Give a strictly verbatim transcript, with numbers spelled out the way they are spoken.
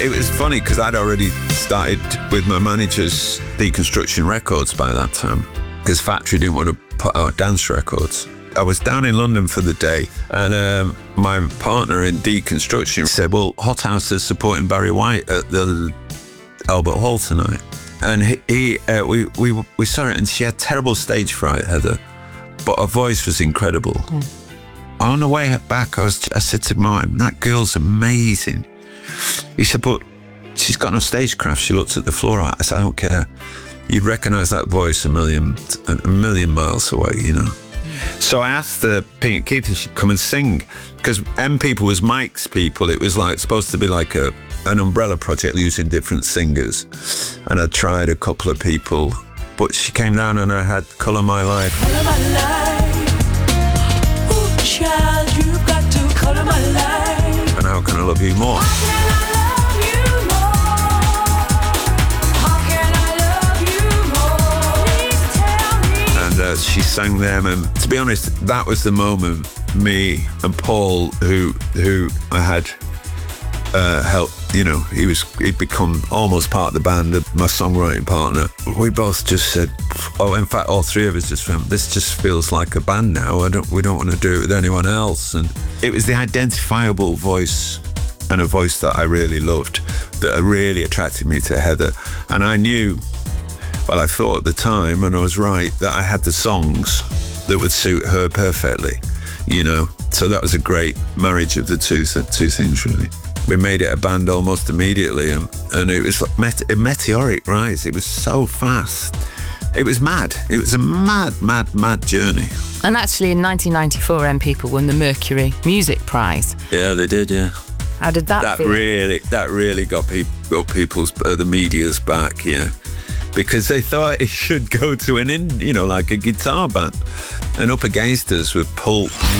it was funny because I'd already started with my manager's Deconstruction Records by that time, because Factory didn't want to put out dance records. I was down in London for the day, and um, my partner in Deconstruction said, well, Hot House is supporting Barry White at the Albert Hall tonight. And he, he uh, we, we we saw it, and she had terrible stage fright, Heather, but her voice was incredible. Mm. On the way back, I was I said to Martin, that girl's amazing. He said, but she's got no stagecraft. She looked at the floor. I said, I don't care. You'd recognise that voice a million a million miles away, you know. So I asked the Pete Keith if she'd come and sing, because M People was Mike's People. It was like supposed to be like a an umbrella project using different singers, and I tried a couple of people, but she came down and I had Colour My Life. Colour my life. Ooh, child, you've got to colour my life. And How Can I Love You More? Uh, she sang them, and to be honest, that was the moment me and Paul, who who I had uh, helped, you know, he was he'd become almost part of the band, my songwriting partner. We both just said, oh, in fact, all three of us just went, this just feels like a band now. I don't, we don't want to do it with anyone else. And it was the identifiable voice, and a voice that I really loved, that really attracted me to Heather. And I knew, well, I thought at the time, and I was right, that I had the songs that would suit her perfectly, you know. So that was a great marriage of the two two things, really. We made it a band almost immediately, and, and it was like met, a meteoric rise. It was so fast. It was mad. It was a mad, mad, mad journey. And actually, in nineteen ninety-four, M People won the Mercury Music Prize. Yeah, they did, yeah. How did that, that feel? Really, that really got, people, got people's, uh, the media's back, yeah. Because they thought it should go to an, in, you know, like a guitar band. And up against us with Pulp.